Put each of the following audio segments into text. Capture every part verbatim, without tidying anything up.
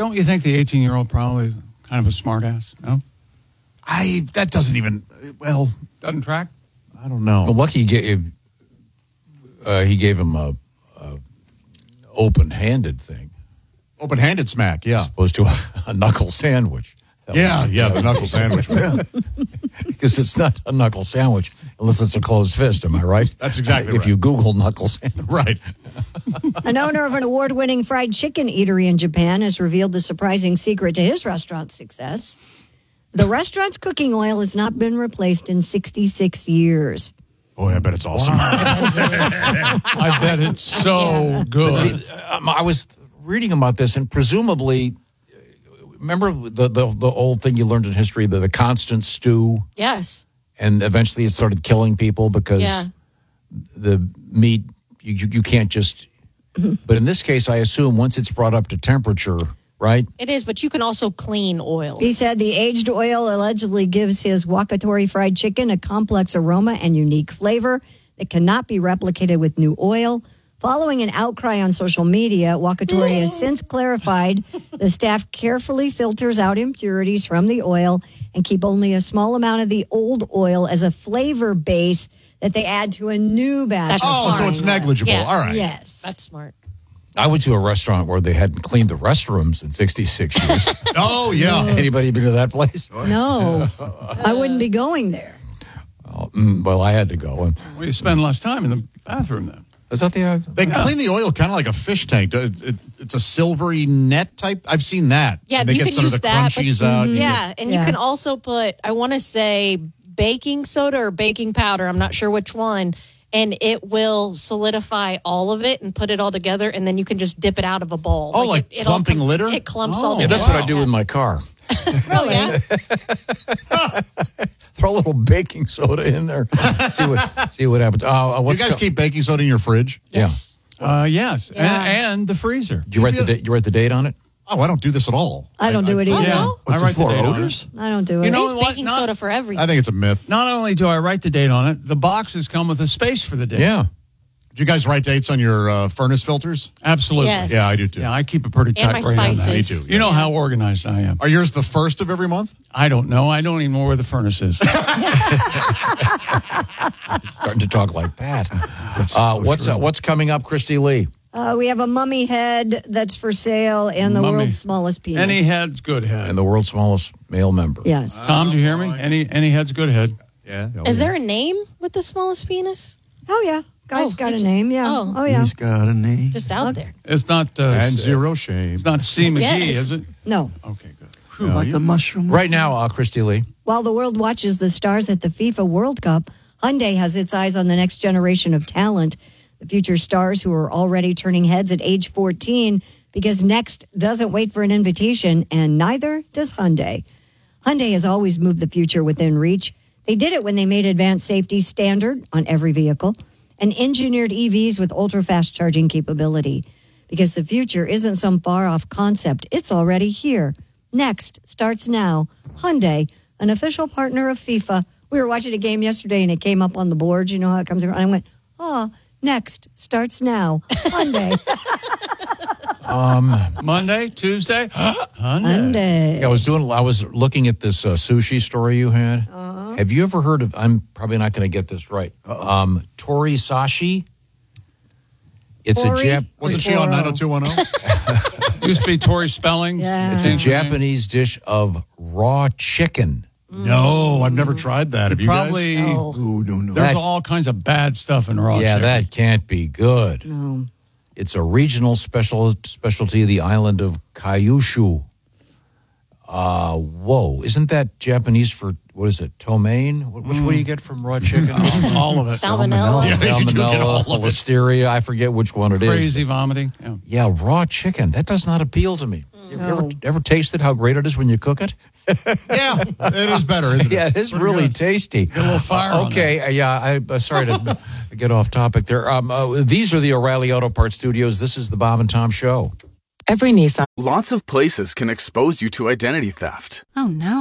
Don't you think the eighteen-year-old probably is kind of a smartass? No? I that doesn't even well doesn't track. I don't know. Well, lucky he gave uh, he gave him a, a open-handed thing, open-handed smack. Yeah, as opposed to a, a knuckle sandwich. Yeah, yeah, the knuckle sandwich. Because it's not a knuckle sandwich unless it's a closed fist. Am I right? That's exactly if right. you Google knuckle sandwich, right. An owner of an award-winning fried chicken eatery in Japan has revealed the surprising secret to his restaurant's success. The restaurant's cooking oil has not been replaced in sixty-six years. Boy, I bet it's awesome. I bet it's so good. See, um, I was reading about this, and presumably, remember the, the, the old thing you learned in history, the, the constant stew? Yes. And eventually it started killing people because Yeah. the meat, you, you, you can't just... But in this case, I assume once it's brought up to temperature, right? It is, but you can also clean oil. He said the aged oil allegedly gives his Wakatori fried chicken a complex aroma and unique flavor that cannot be replicated with new oil. Following an outcry on social media, Wakatori has since clarified the staff carefully filters out impurities from the oil and keep only a small amount of the old oil as a flavor base that they add to a new batch. That's of Oh, so frying it's oil. negligible. Yeah. All right. Yes. That's smart. I went to a restaurant where they hadn't cleaned the restrooms in sixty-six years. Oh, yeah. Anybody been to that place? No, I wouldn't be going there. Oh, mm, well, I had to go. And Well, you spend less time in the bathroom then. is that the... Uh, They clean the oil kind of like a fish tank. It- it- it's a silvery net type. I've seen that. Yeah, And they you get can some use of the that. crunchies but, out. You Yeah, get- and Yeah. you can also put, I want to say, baking soda or baking powder. I'm not sure which one. And it will solidify all of it and put it all together, and then you can just dip it out of a bowl. Oh, like it, it all clumping comes- litter? It clumps Oh. all yeah, together. that's what I do with my car. Oh, yeah. Throw a little baking soda in there. see what see what happens. Uh, You what's guys co- keep baking soda in your fridge? Yes. Uh, yes, Yeah. and, and the freezer. Did you write the da- you write the date on it? Oh, I don't do this at all. I don't do it either. Yeah, no? I write the date on it. I don't do it. You know There's what? baking Not- soda for everything. I think it's a myth. Not only do I write the date on it, the boxes come with a space for the date. Yeah. Do you guys write dates on your uh, furnace filters? Absolutely. Yes. Yeah, I do too. Yeah, I keep a pretty tight and my rein on that. spices. Me too. You know how organized I am. Are yours the first of every month? I don't know. I don't even know where the furnace is. Starting to talk like Pat. Uh, what's uh, what's coming up, Christy Lee? Uh, we have a mummy head that's for sale and the Mummy. world's smallest penis. Any head's good head. And the world's smallest male member. Yes. Tom, do you hear me? Any any head's good head. Yeah. Is there a name with the smallest penis? Oh, yeah. Guy's Oh, got a it's- name. Yeah. oh. Oh, yeah. He's got a name. Just out there. It's not. Uh, And s- zero shame. It's not C. McGee, Yes. is it? No. Okay, good. like the mushroom. Right now, uh, Christy Lee. While the world watches the stars at the FIFA World Cup, Hyundai has its eyes on the next generation of talent. The future stars who are already turning heads at age fourteen, because Next doesn't wait for an invitation, and neither does Hyundai. Hyundai has always moved the future within reach. They did it when they made advanced safety standard on every vehicle and engineered E Vs with ultra-fast charging capability. Because the future isn't some far-off concept. It's already here. Next starts now. Hyundai, an official partner of FIFA. We were watching a game yesterday, and it came up on the board. You know how it comes around? I went, oh, Next starts now. Hyundai. Monday, Tuesday, Hyundai. Hyundai. Yeah, I was doing. I was looking at this uh, sushi story you had. Uh-huh. Have you ever heard of? I'm probably not going to get this right. Um, Tori Sashi. It's Tori? a Jap. Wasn't she on nine oh two one oh? Used to be Tori Spelling. Yeah. It's a Japanese dish of raw chicken. No, I've never tried that. Have you Probably. guys? Oh, Oh, no, no. There's That- all kinds of bad stuff in raw yeah, chicken. that can't be good. no. It's a regional special specialty of the island of Kyushu. Uh, whoa, isn't that Japanese for, what is it, ptomaine? What, which, what do you get from raw chicken? all of it. Salmonella. Yeah, you do get all Salmonella, of it. listeria, I forget which one it is. Crazy vomiting. Yeah. Yeah, raw chicken. That does not appeal to me. You ever, No. ever tasted how great it is when you cook it? Yeah, it is better, isn't it? Yeah, it is really good. tasty. a little fire on Okay, uh, yeah, I, uh, sorry to get off topic there. Um, uh, these are the O'Reilly Auto Parts Studios. This is the Bob and Tom Show. Every Nissan. Lots of places can expose you to identity theft. Oh no.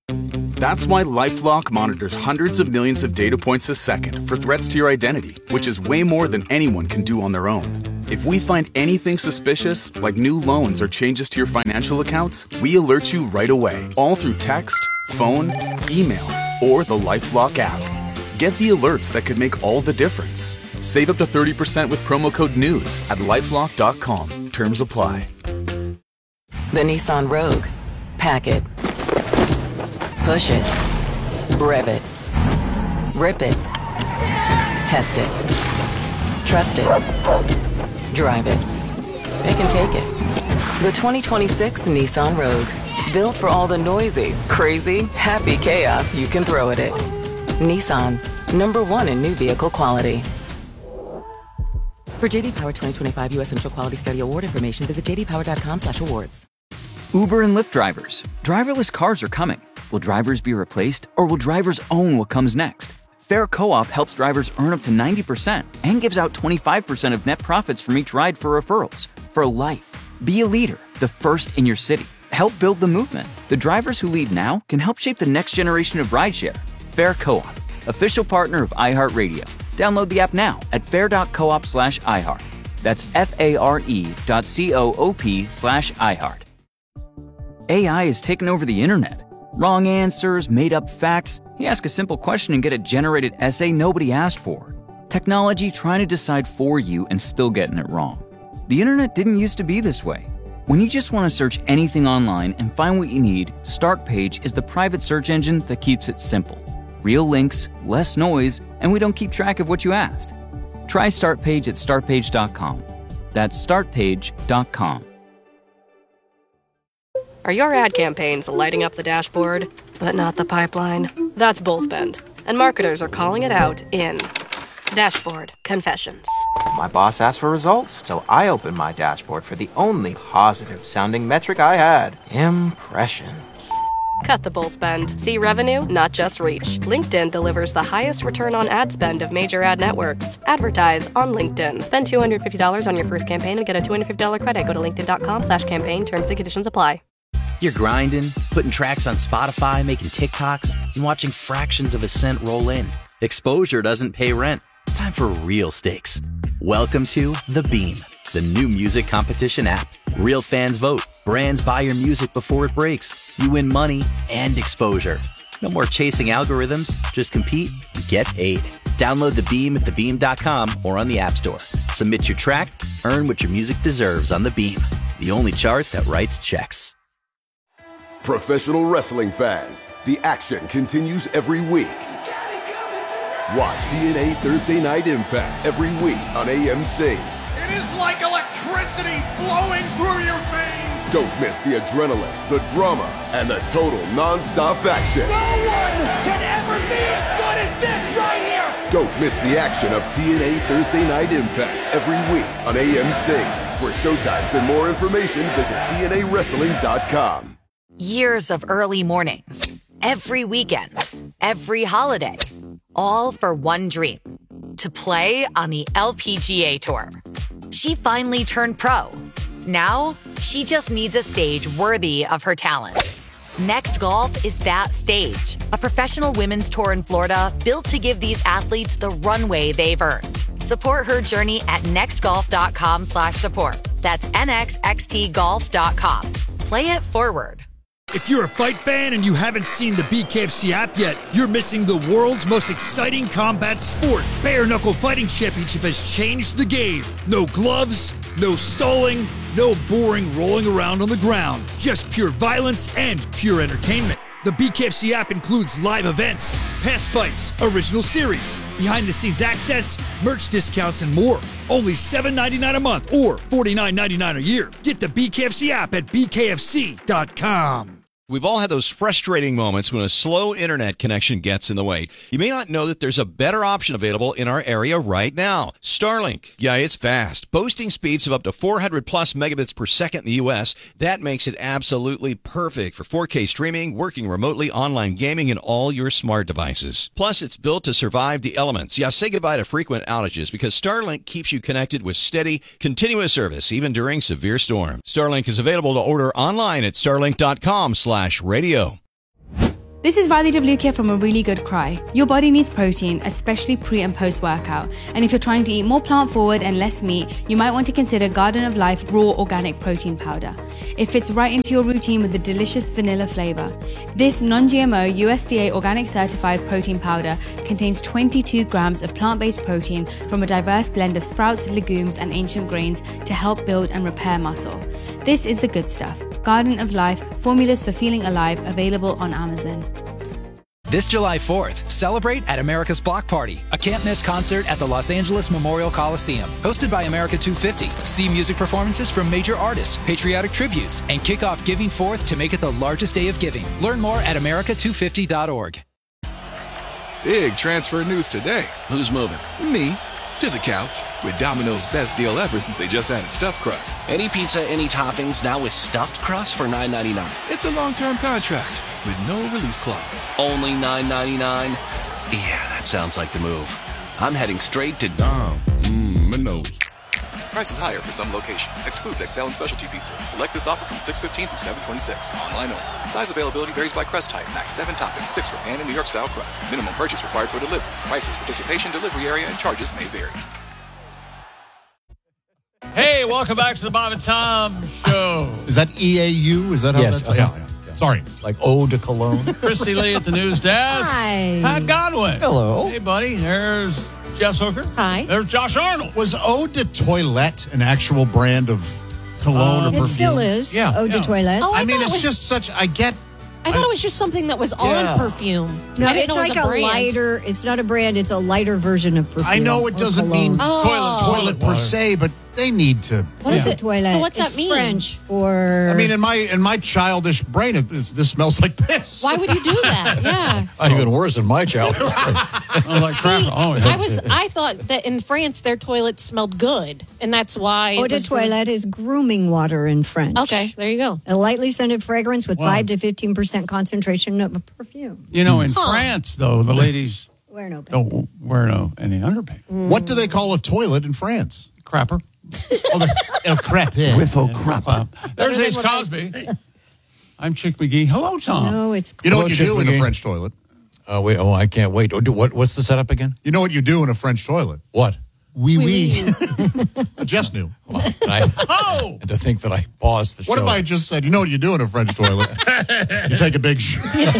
That's why LifeLock monitors hundreds of millions of data points a second for threats to your identity, which is way more than anyone can do on their own. If we find anything suspicious, like new loans or changes to your financial accounts, we alert you right away, all through text, phone, email, or the LifeLock app. Get the alerts that could make all the difference. Save up to thirty percent with promo code NEWS at lifelock dot com. Terms apply. The Nissan Rogue. Pack it. Push it. Rev it. Rip it. Test it. Trust it. Drive it. It can take it. The twenty twenty-six Nissan Rogue. Built for all the noisy, crazy, happy chaos you can throw at it. Nissan. Number one in new vehicle quality. For J D Power twenty twenty-five U S Central Quality Study Award information, visit j d power dot com slash awards. Uber and Lyft drivers. Driverless cars are coming. Will drivers be replaced, or will drivers own what comes next? Fair Co-op helps drivers earn up to ninety percent and gives out twenty-five percent of net profits from each ride for referrals. For life. Be a leader, the first in your city. Help build the movement. The drivers who lead now can help shape the next generation of rideshare. Fair Co-op, official partner of iHeartRadio. Download the app now at fair.coop slash iHeart. That's F-A-R-E dot C-O-O-P slash iHeart. A I has taken over the internet. Wrong answers, made-up facts. You ask a simple question and get a generated essay nobody asked for. Technology trying to decide for you and still getting it wrong. The internet didn't used to be this way. When you just want to search anything online and find what you need, StartPage is the private search engine that keeps it simple. Real links, less noise, and we don't keep track of what you asked. Try StartPage at start page dot com. That's start page dot com. Are your ad campaigns lighting up the dashboard, but not the pipeline? That's Bullspend, and marketers are calling it out in Dashboard Confessions. My boss asked for results, so I opened my dashboard for the only positive-sounding metric I had: impressions. Cut the bull spend. See revenue, not just reach. LinkedIn delivers the highest return on ad spend of major ad networks. Advertise on LinkedIn. Spend two hundred fifty dollars on your first campaign and get a two hundred fifty dollars credit. Go to linkedin.com slash campaign. Terms and conditions apply. You're grinding, putting tracks on Spotify, making TikToks, and watching fractions of a cent roll in. Exposure doesn't pay rent. It's time for real stakes. Welcome to The Beam, the new music competition app. Real fans vote. Brands buy your music before it breaks. You win money and exposure. No more chasing algorithms. Just compete and get paid. Download The Beam at the beam dot com or on the App Store. Submit your track. Earn what your music deserves on The Beam, the only chart that writes checks. Professional wrestling fans, the action continues every week. Watch T N A Thursday Night Impact every week on A M C. It is like electricity flowing through your veins. Don't miss the adrenaline, the drama, and the total non-stop action. No one can ever be as good as this right here. Don't miss the action of T N A Thursday Night Impact every week on A M C. For showtimes and more information, visit T N A wrestling dot com. Years of early mornings, every weekend, every holiday, all for one dream: to play on the L P G A Tour. She finally turned pro. Now, she just needs a stage worthy of her talent. Next Golf is that stage, a professional women's tour in Florida built to give these athletes the runway they've earned. Support her journey at nextgolf.com slash support. That's N X X T golf dot com. Play it forward. If you're a fight fan and you haven't seen the B K F C app yet, you're missing the world's most exciting combat sport. Bare Knuckle Fighting Championship has changed the game. No gloves, no stalling, no boring rolling around on the ground. Just pure violence and pure entertainment. The B K F C app includes live events, past fights, original series, behind-the-scenes access, merch discounts, and more. Only seven dollars and ninety-nine cents a month or forty-nine dollars and ninety-nine cents a year. Get the B K F C app at b k f c dot com. We've all had those frustrating moments when a slow internet connection gets in the way. You may not know that there's a better option available in our area right now. Starlink. Yeah, it's fast. Boasting speeds of up to four hundred plus megabits per second in the U S. That makes it absolutely perfect for four K streaming, working remotely, online gaming, and all your smart devices. Plus, it's built to survive the elements. Yeah, say goodbye to frequent outages because Starlink keeps you connected with steady, continuous service, even during severe storms. Starlink is available to order online at starlink dot com slash radio. This is Radhi W here from A Really Good Cry. Your body needs protein, especially pre and post workout. And if you're trying to eat more plant forward and less meat, you might want to consider Garden of Life Raw Organic Protein Powder. It fits right into your routine with a delicious vanilla flavor. This non-G M O U S D A organic certified protein powder contains twenty-two grams of plant-based protein from a diverse blend of sprouts, legumes, and ancient grains to help build and repair muscle. This is the good stuff. Garden of Life, formulas for feeling alive, available on Amazon. This July fourth, celebrate at America's Block Party, a can't-miss concert at the Los Angeles Memorial Coliseum. Hosted by America two fifty. See music performances from major artists, patriotic tributes, and kick off Giving Fourth to make it the largest day of giving. Learn more at america two fifty dot org. Big transfer news today. Who's moving? Me. To the couch. With Domino's best deal ever since they just added stuffed crust. Any pizza, any toppings, now with stuffed crust for nine ninety-nine. It's a long-term contract with no release clause. Only nine ninety-nine? Yeah, that sounds like the move. I'm heading straight to Dom. Mmm, Minos. Prices higher for some locations. Excludes X L and specialty pizzas. Select this offer from six fifteen through seven twenty-six. Online only. Size availability varies by crust type. Max seven toppings, six for pan and New York style crust. Minimum purchase required for delivery. Prices, participation, delivery area, and charges may vary. Hey, welcome back to the Bob and Tom Show. Is that E A U? Is that how Yes, that's? uh-huh. Yeah, yeah. Sorry. Like Eau de Cologne. Christy Lee at the news desk. Hi. Pat Godwin. Hello. Hey, buddy. There's Jess Hooker. Hi. There's Josh Arnold. Was Eau de Toilette an actual brand of cologne Uh, or It perfume? It still is. Yeah. Eau de Yeah. Toilette. Oh, I I mean, thought it it's was- just such. I get. I thought it was just something that was Yeah. on perfume. No, I didn't it's know it was like a, a, brand. lighter. It's not a brand. It's a lighter version of perfume. I know it or doesn't cologne. mean Oh. toilet toilet per Water. se, but they need to. What is Yeah. it? Toilet. So what's It's that mean? French for. I mean, in my in my childish brain, it, it's, this smells like piss. Why would you do that? Yeah. Not even worse than my child. I was like, crap. Oh, yeah. I was. I thought that in France their toilets smelled good, and that's why. Eau it de was- Toilette is grooming water in French. Okay, there you go. A lightly scented fragrance with Wow. five to fifteen percent concentration of perfume. You know, in Huh. France, though, the ladies Wear no. don't wear no any underpants. What do they call a toilet in France? Crapper. Oh, the, el crepe. With oh crap. Wow. There's Better Ace than what I- Cosby. I'm Chick McGee. Hello, Tom. No, it's. You know Hello, what you Chick do in a McGee. French toilet? Uh, wait, oh, I can't wait. Oh, do- What, what's the setup again? You know what you do in a French toilet? What? Oui, oui. Just knew. I, Oh! to think that I paused the What show. if I just said, you know what you do in a French toilet? You take a big shit.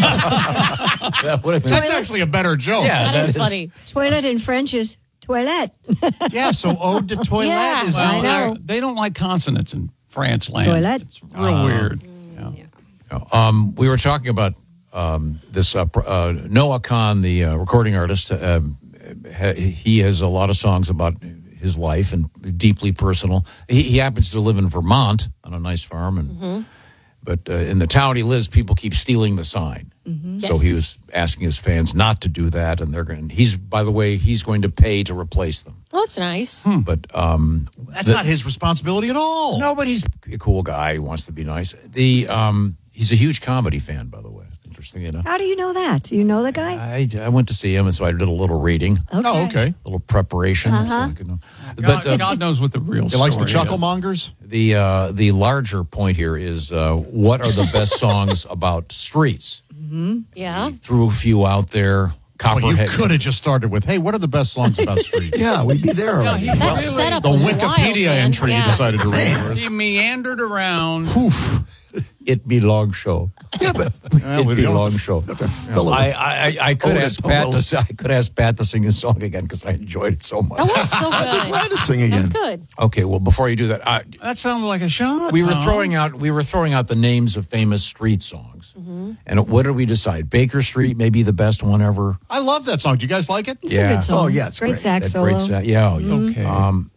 That would have been- That's actually a better joke. Yeah, That is funny. Toilet in French is toilette. Yeah, so eau de toilette Yeah. is. Well, I know. they're- They don't like consonants in France land. Toilette. It's real weird. Yeah. Um, we were talking about um, this uh, pr- uh, Noah Kahn, the uh, recording artist. Uh, ha- he has a lot of songs about his life and deeply personal. He, he happens to live in Vermont on a nice farm, and Mm-hmm. but uh, in the town he lives, people keep stealing the sign. Mm-hmm. So he was asking his fans not to do that, and they're going. He's, by the way, he's going to pay to replace them. Well, that's nice. But um, That's not his responsibility at all. no, but he's a cool guy. He wants to be nice. The um, he's a huge comedy fan, by the way. Interesting, you know. How do you know that? Do you know the guy? I, I went to see him, and so I did a little reading, a Oh, okay. little preparation. so Uh-huh. I could know. God, But uh, God knows what the real He story likes the is. chuckle mongers. the uh, the larger point here is uh, what are the best songs about streets? Yeah. Threw a few out there. Well, you Copperhead. could have just started with, hey, what are the best songs about streets? Yeah, we'd be there already. That Really? setup The was Wikipedia wild, man. entry Yeah. you decided to read. He meandered around. Poof. It be long show. Yeah, but Well, It we be don't long have to- show. fill it I, with- I, I could Oh, ask it's Pat all- to si- I could ask Pat to sing his song again because I enjoyed it so much. That was so good. glad to sing again. That's good. Okay, well before you do that, I, That sounded like a shot. we were Tom. throwing out we were throwing out the names of famous street songs, and what did we decide? Baker Street may be the best one ever. I love that song. Do you guys like it? It's Yeah. a good song. Oh, yeah, it's great, great. sax That solo. great sa- yeah. oh, yeah. Okay. Um,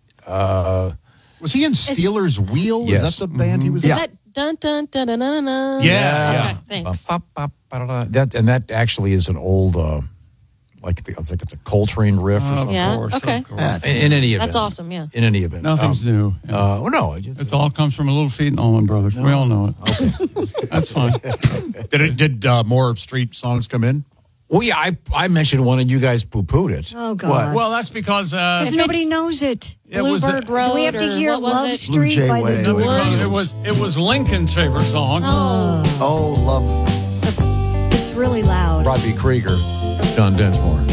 uh, Was he in Steelers Wheel? Yes. Is that the band he was Is in? that dun dun dun dun dun dun? Yeah, Okay, yeah. thanks. ba- ba- ba- da- da. that and that actually is an old, uh, like the, I think it's a Coltrane riff or Of something. Yeah, course, okay. of course. That's- In, in any event, That's awesome, yeah. In any event, Nothing's um, new. Uh, well, no, it's, It all comes from a Little Feat and Allman Brothers. We all know it. Okay. That's fine. Did it? Did uh, more street songs come in? well, yeah, I I mentioned one and you guys poo pooed it. Oh, God. Well, that's because uh, Because nobody knows it. it was a- Bluebird Road. Do we have to or hear what was Love it? Street Blue Jay by Way. the because Doors? it was it was Lincoln's favorite song. Oh, love. It's really loud. Robbie Krieger, John Densmore.